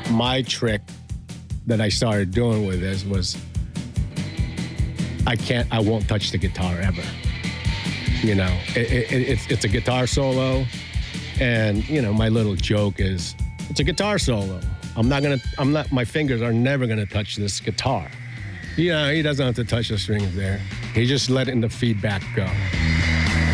my trick that I started doing with this was I won't touch the guitar ever. You know, it's a guitar solo, and you know, my little joke is it's a guitar solo. My fingers are never gonna touch this guitar. You know, he doesn't have to touch the strings there. He's just letting the feedback go.